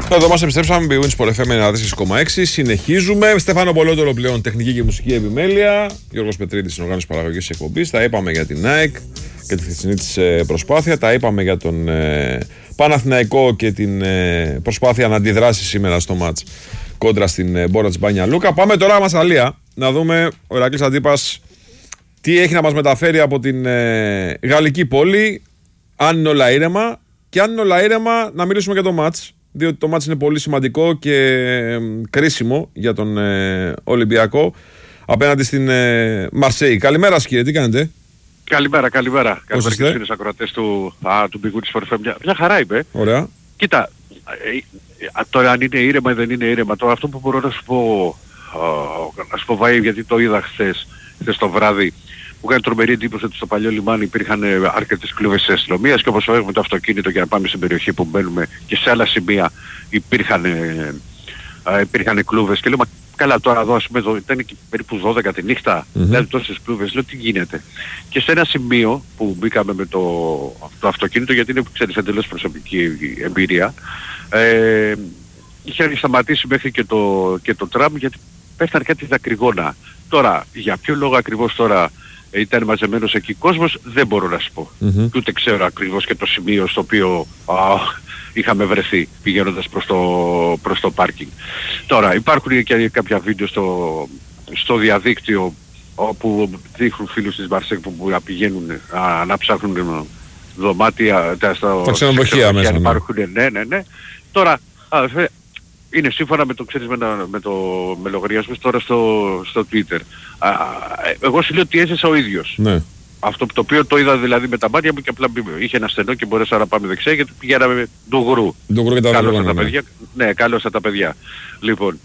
Εδώ μας επιστρέψαμε με Winsport FM 94,6. Συνεχίζουμε. Στέφανο Πολότολο πλέον, τεχνική και μουσική επιμέλεια. Γιώργος Πετρίδης, στην οργάνωση παραγωγής της εκπομπής. Τα είπαμε για την ΑΕΚ και τη χθεσινή της προσπάθεια. Τα είπαμε για τον Παναθηναϊκό και την προσπάθεια να αντιδράσει σήμερα στο μάτς κόντρα στην Μπόρα της Μπάνια Λούκα. Πάμε τώρα Μασσαλία να δούμε ο Ηρακλής Αντίπας τι έχει να μας μεταφέρει από την γαλλική πόλη. Αν είναι όλα ήρεμα, και αν είναι όλα ήρεμα, να μιλήσουμε για το μάτς. Διότι το μάτς είναι πολύ σημαντικό και κρίσιμο για τον Ολυμπιακό απέναντι στην Μαρσέη. Καλημέρα, κύριε, τι κάνετε? Καλημέρα. Καλημέρα και στους ακροατές του Big Wins for FM. Μια χαρά είπε. Ωραία. Κοίτα, τώρα αν είναι ήρεμα ή δεν είναι ήρεμα, τώρα αυτό που μπορώ να σου πω, Βάη, γιατί το είδα χθες το βράδυ, που κάνει τρομερή εντύπωση ότι στο παλιό λιμάνι υπήρχαν αρκετές κλούβες της αστυνομίας και όπως έχουμε το αυτοκίνητο για να πάμε στην περιοχή που μπαίνουμε και σε άλλα σημεία υπήρχαν κλούβες και λέω καλά τώρα εδώ ας πούμε ήταν και περίπου 12 τη νύχτα, δηλαδή τόσες κλούβες, λέω τι γίνεται. Και σε ένα σημείο που μπήκαμε με το αυτοκίνητο, γιατί είναι ξέρεις εντελώς προσωπική εμπειρία, είχε σταματήσει μέχρι και το τραμ γιατί πέφτανε κάτι δακρυγόνα. Τώρα για ποιο λόγο ακριβώς τώρα ήταν μαζεμένος εκεί κόσμος δεν μπορώ να σου πω. Και ούτε ξέρω ακριβώς και το σημείο στο οποίο είχαμε βρεθεί πηγαίνοντας προς το πάρκινγκ. Τώρα υπάρχουν και κάποια βίντεο στο διαδίκτυο όπου δείχνουν φίλους της Μαρσέη που πηγαίνουν να ψάχνουν δωμάτια στα ξενοδοχεία μέσα. Υπάρχουν, ναι. Τώρα είναι σύμφωνα με το ξέρεις με λογαριασμούς τώρα στο Twitter. Εγώ σου λέω ότι έζησα ο ίδιος. Ναι. Αυτό το οποίο το είδα δηλαδή με τα μάτια μου και απλά είχε ένα στενό και μπορέσα να πάμε δεξιά γιατί πηγαίναμε ντογρού. Κάλωσα τα παιδιά. Ναι, κάλωσα τα παιδιά. Λοιπόν,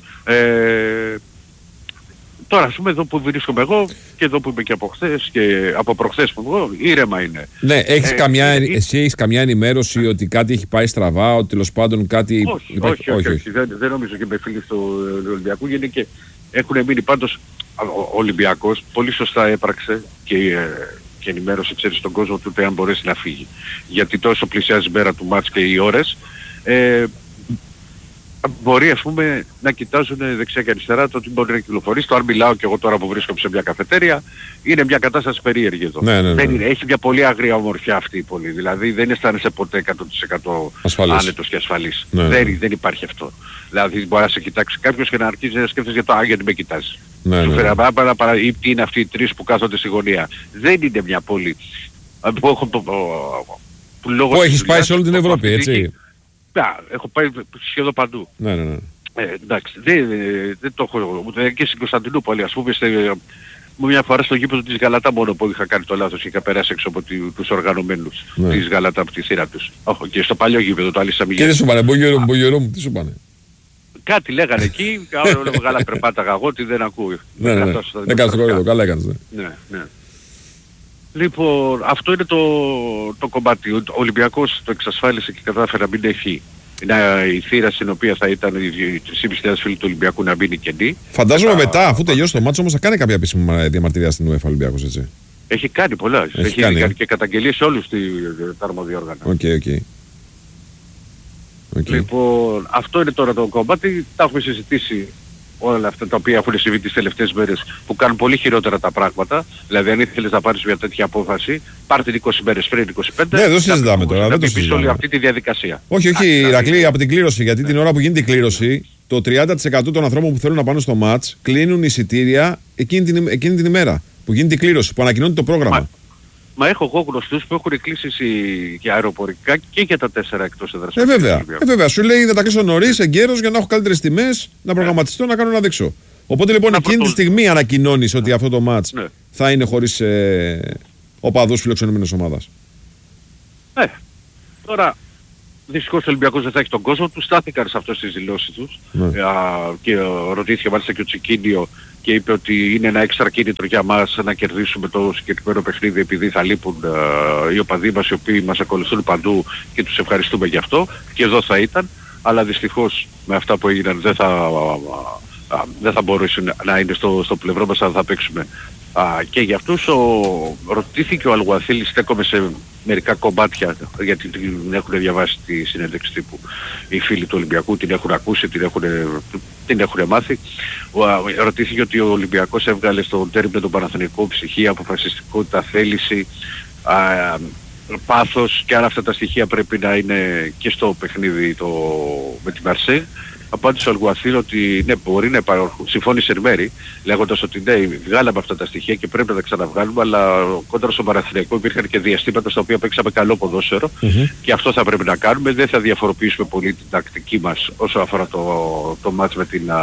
τώρα ας πούμε εδώ που βρίσκομαι εγώ και εδώ που είμαι και από χθες και από προχθές που εγώ, ήρεμα είναι. Ναι, εσύ έχεις καμιά ενημέρωση ότι κάτι έχει πάει στραβά, ότι τέλος πάντων κάτι... Όχι. Δεν νομίζω και με φίλοι του Ολυμπιακού γιατί και έχουν μείνει πάντως ο Ολυμπιακός πολύ σωστά έπραξε και ενημέρωσε ξέρεις τον κόσμο του αν μπορέσει να φύγει. Γιατί τόσο πλησιάζει η μέρα του μάτς και οι ώρες μπορεί ας πούμε να κοιτάζουν δεξιά και αριστερά το τι μπορεί να κυκλοφορήσει. Το αν μιλάω και εγώ τώρα που βρίσκομαι σε μια καφετέρια είναι μια κατάσταση περίεργη εδώ. Ναι. Δεν είναι. Έχει μια πολύ αγρία ομορφιά αυτή η πόλη. Δηλαδή δεν αισθάνεσαι ποτέ 100% άνετος και ασφαλής. Δεν υπάρχει αυτό. Δηλαδή μπορεί να σε κοιτάξει κάποιος και να αρχίσει να σκέφτεσαι για το γιατί με κοιτάζει. Σου φέρει ή τι είναι αυτοί οι τρεις που κάθονται στη γωνία. Δεν είναι μια πόλη που έχεις πάει σε όλη την Ευρώπη, έτσι. Έχω πάει σχεδόν παντού. Ναι. Εντάξει, δεν το έχω ούτε και στην Κωνσταντινούπολη. Ας πούμε μια φορά στο γήπεδο της Γαλατά μόνο που είχα κάνει το λάθος και είχα περάσει έξω από τους οργανωμένους της Γαλατά από τη σειρά τους. Και στο παλιό γήπεδο το άλλη Σαμιγιάννη. Και τι σου πάνε, Μπογιορούμ, τι σου πάνε? Κάτι λέγανε εκεί, όλο μεγάλα περπάταγα εγώ, τι δεν ακούω. Ναι, έκανες το κορίδο, καλά έκανες. Ναι. Λοιπόν, αυτό είναι το κομμάτι. Ο Ολυμπιακός το εξασφάλισε και κατάφερε να μην έχει η θύρα στην οποία θα ήταν οι 3.500 φίλοι του Ολυμπιακού να μείνει κενή. Φαντάζομαι μετά, αφού τελειώσει το μάτσο όμως θα κάνει κάποια επίσημη διαμαρτυρία στην UEFA Ολυμπιακός, έτσι. Έχει κάνει πολλά. Έχει κάνει και καταγγελίες σε όλους τα αρμόδια όργανα. Okay. Λοιπόν, αυτό είναι τώρα το κομμάτι. Τα έχουμε συζητήσει όλα αυτά τα οποία έχουν συμβεί τις τελευταίες μέρες που κάνουν πολύ χειρότερα τα πράγματα. Δηλαδή αν ήθελες να πάρεις μια τέτοια απόφαση, πάρ' την 20 μέρες πριν 25. Ναι, δεν συζητάμε τώρα. Δεν το συζητάμε. Όλη αυτή τη διαδικασία. Όχι, Ηρακλή, από την κλήρωση. Γιατί την ώρα που γίνεται η κλήρωση, το 30% των ανθρώπων που θέλουν να πάνε στο μάτς κλείνουν εισιτήρια εκείνη την ημέρα που γίνεται η κλήρωση, που ανακοινώνει το πρόγραμμα. Μα έχω εγώ γνωστούς που έχουν κλείσει και αεροπορικά και για τα 4 εκτός έδρας. Βέβαια. Σου λέει θα τα κλείσω νωρίς, εγκαίρως για να έχω καλύτερες τιμές, να προγραμματιστώ, να κάνω να δείξω. Οπότε λοιπόν εκείνη τη στιγμή ανακοινώνεις ότι αυτό το μάτς θα είναι χωρίς οπαδούς φιλοξενούμενης ομάδας. Τώρα δυστυχώς ο Ολυμπιακός δεν θα έχει τον κόσμο του, στάθηκαν σε αυτό στις δηλώσεις τους και ρωτήθηκε μάλιστα και ο Τσικίνιο και είπε ότι είναι ένα έξτρα κίνητρο για μας να κερδίσουμε το συγκεκριμένο παιχνίδι επειδή θα λείπουν οι οπαδοί μας οι οποίοι μας ακολουθούν παντού και τους ευχαριστούμε γι' αυτό και εδώ θα ήταν, αλλά δυστυχώς με αυτά που έγιναν δεν θα μπορούσαν να είναι στο πλευρό μας, αλλά θα παίξουμε Και για αυτούς ρωτήθηκε ο Αλγουαθίλης, στέκομαι σε μερικά κομμάτια, γιατί την έχουν διαβάσει τη συνέντευξη τύπου οι φίλοι του Ολυμπιακού, την έχουν ακούσει, την έχουν μάθει. Ρωτήθηκε ότι ο Ολυμπιακός έβγαλε στο τέρμι με τον Παναθηναϊκό ψυχή, αποφασιστικότητα, θέληση, πάθος, και άρα αυτά τα στοιχεία πρέπει να είναι και στο παιχνίδι με τη Μαρσέιγ. Απάντησε ο Αλγουαθίλ ότι ναι, μπορεί να υπάρχουν, συμφώνησε εν μέρη, λέγοντας ότι ναι, βγάλαμε αυτά τα στοιχεία και πρέπει να τα ξαναβγάλουμε, αλλά κόντρα στο Παναθηναϊκό υπήρχαν και διαστήματα στα οποία παίξαμε καλό ποδόσφαιρο, και αυτό θα πρέπει να κάνουμε. Δεν θα διαφοροποιήσουμε πολύ την τακτική μας όσο αφορά το μάτς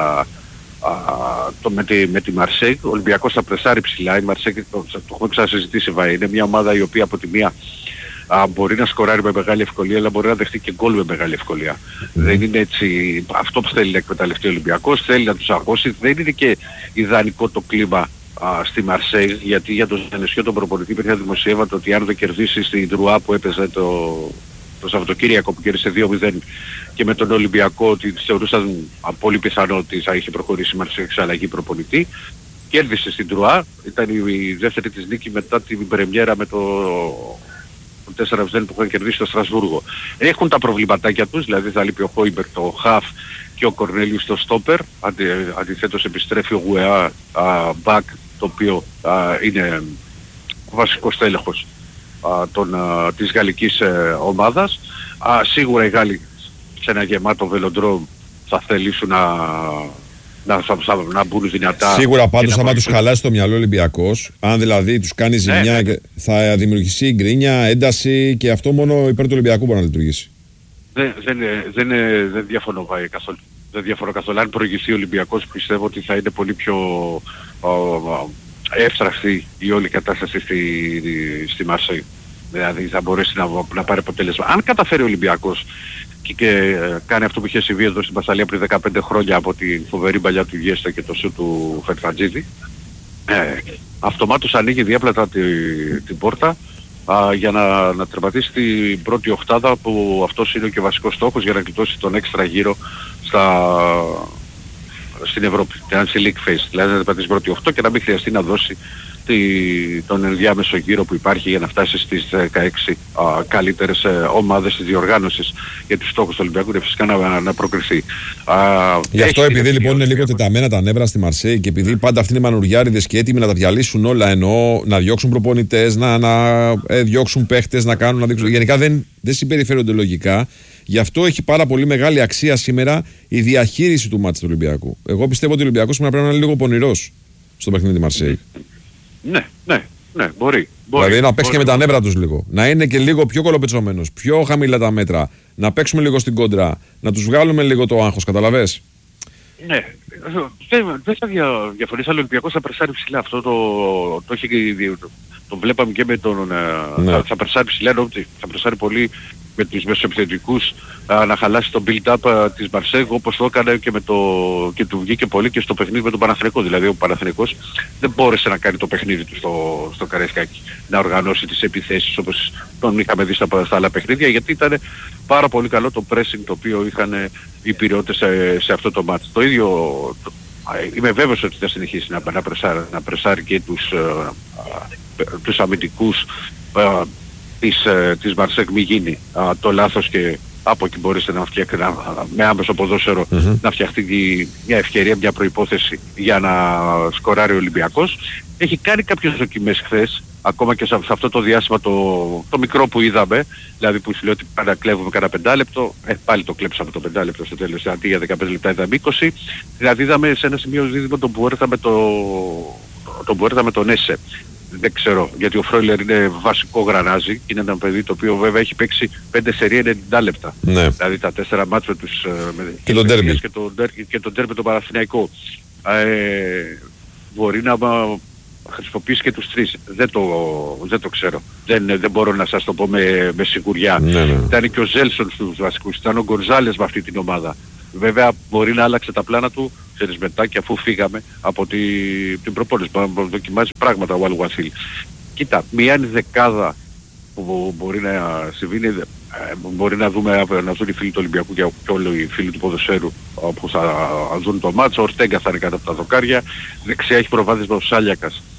με τη Μαρσέιγ. Ο Ολυμπιακός θα πρεσάρει ψηλά. Η Μαρσέιγ, το έχουμε ξανασυζητήσει, είναι μια ομάδα η οποία από τη μία μπορεί να σκοράρει με μεγάλη ευκολία, αλλά μπορεί να δεχτεί και γκολ με μεγάλη ευκολία. Δεν είναι έτσι αυτό που θέλει να εκμεταλλευτεί ο Ολυμπιακός, θέλει να τους αγώσει. Δεν είναι και ιδανικό το κλίμα στη Μαρσέιγ, γιατί για τον Ζενεσιό τον προπονητή υπήρχε δημοσιεύματα ότι αν δεν κερδίσει στην Τρουά που έπαιζε το Σαββατοκύριακο που κέρδισε 2-0 και με τον Ολυμπιακό, ότι θεωρούσαν πολύ πιθανό ότι θα είχε προχωρήσει η Μαρσέιγ σε αλλαγή προπονητή. Κέρδισε στην Τρουά, ήταν η δεύτερη της νίκη μετά την πρεμιέρα με το 4-0 που είχαν κερδίσει στο Στρασβούργο. Έχουν τα προβληματάκια τους, δηλαδή θα λείπει ο Χόιμπερ, το Χαφ και ο Κορνέλιος στο Στόπερ. Αντιθέτως επιστρέφει ο Γουεά Μπακ, το οποίο είναι ο βασικός τέλεχος της γαλλικής ομάδας. Σίγουρα οι Γάλλοι σε ένα γεμάτο βελοντρόμ θα θελήσουν να μπουν δυνατά. Σίγουρα πάντως άμα τους χαλάσει το μυαλό Ολυμπιακός, αν δηλαδή τους κάνει ζημιά, θα δημιουργηθεί γκρίνια, ένταση, και αυτό μόνο υπέρ του Ολυμπιακού μπορεί να λειτουργήσει. Δεν διαφωνώ καθόλου. Δεν διαφωνώ καθόλου. Αν προηγηθεί ο Ολυμπιακός, πιστεύω ότι θα είναι πολύ πιο εύθραυστη η όλη κατάσταση στη Μαρσέιγ. Δηλαδή θα μπορέσει να πάρει αποτέλεσμα. Αν καταφέρει ο Ολυμπιακός και κάνει αυτό που είχε συμβεί εδώ στην Πασαλία πριν 15 χρόνια από την φοβερή παλιά του Γιέστα και το σου του Φετφατζίδη, αυτομάτως ανοίγει διάπλατα την πόρτα για να τερματίσει την πρώτη οκτάδα, που αυτός είναι και ο βασικός στόχος για να γλιτώσει τον έξτρα γύρο στην Ευρώπη, την League Phase, δηλαδή να τερματίσει την πρώτη 8 και να μην χρειαστεί να δώσει τον ενδιάμεσο γύρο που υπάρχει για να φτάσει στις 16 καλύτερες ομάδες της διοργάνωσης, γιατί ο στόχος του Ολυμπιακού είναι φυσικά να προκριθεί. Γι' αυτό επειδή λοιπόν είναι λίγο τεταμένα τα νεύρα στη Μαρσέη, και επειδή πάντα αυτοί είναι μανουριάριδες και έτοιμοι να τα διαλύσουν όλα, εννοώ να διώξουν προπονητές, να διώξουν παίχτες, να κάνουν, να δείξουν. Γενικά δεν συμπεριφέρονται λογικά. Γι' αυτό έχει πάρα πολύ μεγάλη αξία σήμερα η διαχείριση του μάτς του Ολυμπιακού. Εγώ πιστεύω ότι ο Ολυμπιακός σήμερα πρέπει να είναι λίγο πονηρός στο παιχνίδι τη Μαρσέη. Ναι, μπορεί. Δηλαδή να παίξει και με τα νεύρα τους λίγο. Να είναι και λίγο πιο κολοπετσωμένος, πιο χαμηλά τα μέτρα. Να παίξουμε λίγο στην κόντρα. Να τους βγάλουμε λίγο το άγχος, καταλαβες. Ναι. Δεν θα διαφωνήσω, αλλά ο Ολυμπιακός θα περσάρει ψηλά. Αυτό το βλέπαμε και με τον... Θα περσάρει ψηλά, θα περσάρει πολύ με τους μεσοεπιθετικούς, να χαλάσει το build-up της Μαρσέιγ, όπως το έκανε και του βγήκε πολύ και στο παιχνίδι με τον Παναθηναϊκό. Δηλαδή ο Παναθηναϊκός δεν μπόρεσε να κάνει το παιχνίδι του στο Καραϊσκάκι, να οργανώσει τις επιθέσεις όπως τον είχαμε δει στα άλλα παιχνίδια, γιατί ήταν πάρα πολύ καλό το pressing το οποίο είχαν οι Πειραιώτες σε αυτό το μάτς. Το ίδιο είμαι βέβαιος ότι θα συνεχίσει να πρεσάρει και τους αμυντικούς της Μαρσέιγ, μη γίνει το λάθος και από εκεί μπορείς να φτιάξει με άμεσο ποδόσφαιρο να φτιαχτεί μια ευκαιρία, μια προϋπόθεση για να σκοράρει ο Ολυμπιακός. Έχει κάνει κάποιες δοκιμές χθες, ακόμα και σε αυτό το διάστημα το μικρό που είδαμε, δηλαδή που σου λέω ότι πάντα κλέβουμε κανένα 5 λεπτό, πάλι το κλέψαμε το 5 λεπτό στο τέλος, αντί για 15 λεπτά είδαμε 20, δηλαδή είδαμε σε ένα σημείο δίδυμο τον Μπουέρτα με τον Έσε. Δεν ξέρω, γιατί ο Φρόιλερ είναι βασικό γρανάζι, είναι ένα παιδί το οποίο βέβαια έχει παίξει 5 σερί 90 λεπτά. Ναι. Δηλαδή τα 4 μάτς με τους και τον ντέρμπι και τον ντέρμπι τον Παναθηναϊκό. Μπορεί να χρησιμοποιήσει και τους τρεις. Δεν το ξέρω. Δεν μπορώ να σας το πω με σιγουριά. Ναι. Ήταν και ο Ζέλσον στους βασικούς, ήταν ο Γκονζάλες με αυτή την ομάδα. Βέβαια μπορεί να άλλαξε τα πλάνα του μετά και αφού φύγαμε από την προπόνηση. Δοκιμάζει πράγματα ο Αλγουαθίλ. Κοίτα, μια είναι δεκάδα που μπορεί να συμβεί, μπορεί να δουν οι φίλοι του Ολυμπιακού και όλοι οι φίλοι του ποδοσφαίρου που θα δουν το μάτσο. Ο Ορτέγκα θα είναι κάτω από τα δοκάρια. Δεξιά έχει προβάδισμα ο Σάλιακας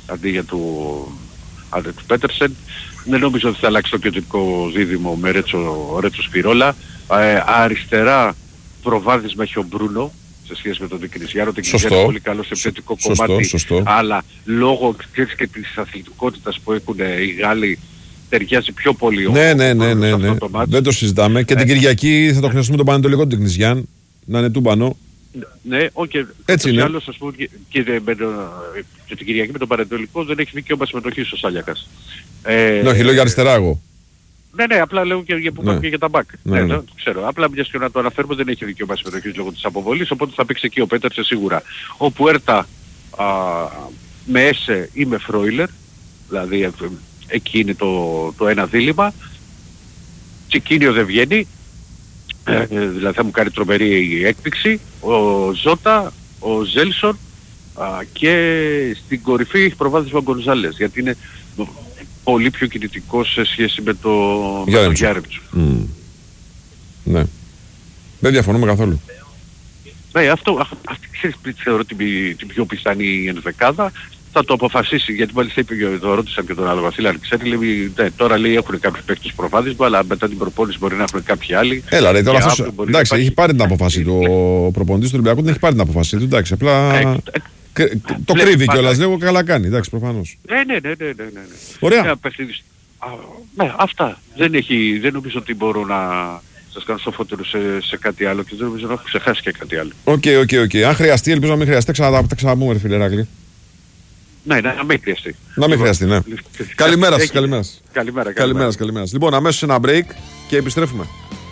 αντί για του Πέτερσεν. Δεν νομίζω ότι θα αλλάξει το κεντρικό δίδυμο με Ρέτσο Σπυρόλα. Αριστερά προβάδισμα έχει ο Μπρούνο σε σχέση με τον Τικνισιάρο. Ο Τικνισιάρο είναι πολύ καλό σε επιθετικό κομμάτι, αλλά λόγω και της αθλητικότητας που έχουν οι Γάλλοι ταιριάζει πιο πολύ ναι. Δεν το συζητάμε. Και την Κυριακή θα το χρειαστούμε τον Πανετολικό του Τικνισιάν να είναι τούμπανο. Ναι, όχι. Έτσι είναι. Άλλος, ας πούμε, και την Κυριακή με τον Πανετολικό δεν έχει δικαίωμα συμμετοχής ο Σάλιακας. Όχι, λέω για αριστερά εγώ. Ναι, απλά λέω και για τα μπακ. Ναι, ξέρω. Απλά μιας και να το αναφέρουμε δεν έχει δικαίωμα συμμετοχής λόγω της αποβολής, οπότε θα παίξει εκεί ο Πέτερσε σίγουρα. Ο Πουέρτα με Έσε ή με Φρόιλερ, δηλαδή εκεί είναι το ένα δίλημμα. Τσικίνιο δεν βγαίνει, δηλαδή θα μου κάνει τρομερή έκπληξη. Ο Ζώτα, ο Ζέλσον και στην κορυφή έχει προβάδισμα Γκονζάλες, γιατί είναι πολύ πιο κινητικός σε σχέση με το Γιάρεμτσου. Ναι. Δεν διαφωνούμε καθόλου. Ναι, αυτή ξέρεις πριν θεωρώ την πιο πιθανή ενδεκάδα. Θα το αποφασίσει, γιατί μάλιστα το ρώτησαν και τον άλλο Βασίλη Αλεξάνδρη, λέει, ναι, τώρα λέει έχουν κάποιους παίκτες προβάδισμα, αλλά μετά την προπόνηση μπορεί να έχουν κάποιοι άλλοι. Έλα ρε, τώρα αυτός, εντάξει, έχει πάρει την αποφάση του, ο προπονητής του Ολυμπιακού δεν έχει πάρει την αποφάση του, εντάξει, απλά το κρύβει κιόλας, λέγω καλά κάνει, εντάξει, προφανώς. Ναι. Ωραία. Ναι, αυτά. Δεν νομίζω ότι μπορώ να σας κάνω σοφότερο σε κάτι άλλο και δεν νομίζω να έχω ξεχάσει και κάτι άλλο. Οκ. Αν χρειαστεί, ελπίζω να μην χρειαστεί, τα ξαναπούμε ρε φίλε Ηράκλη. Ναι, να μην χρειαστεί. Να μην χρειαστεί, ναι. Καλημέρα σας. Καλημέρα. Λοιπόν, αμέσως ένα break και επιστρέφουμε.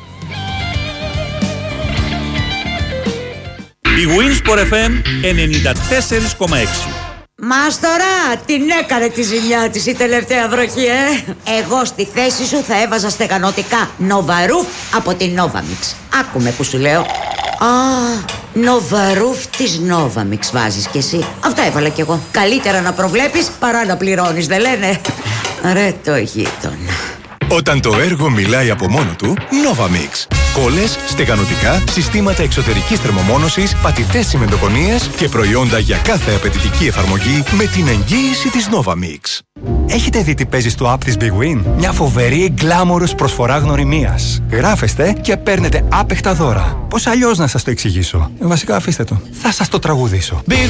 Η Winsport FM 94,6. Μάστορα, την έκανε τη ζημιά της η τελευταία βροχή, Εγώ στη θέση σου θα έβαζα στεγανωτικά Νοβαρούφ από την Novamix. Άκουμε που σου λέω. Νοβαρούφ της Novamix βάζεις κι εσύ. Αυτά έβαλα κι εγώ. Καλύτερα να προβλέπεις παρά να πληρώνεις, δεν λένε? Ρε το γείτονα. Όταν το έργο μιλάει από μόνο του, Novamix. Κόλλες, στεγανωτικά, συστήματα εξωτερικής θερμομόνωσης, πατητές τσιμεντοκονίες και προϊόντα για κάθε απαιτητική εφαρμογή με την εγγύηση της Novamix. Έχετε δει τι παίζει στο app της Big Win? Μια φοβερή γκλάμορος προσφορά γνωριμίας. Γράφεστε και παίρνετε άπεχτα δώρα. Πώς αλλιώς να σας το εξηγήσω? Βασικά αφήστε το. Θα σας το τραγουδήσω.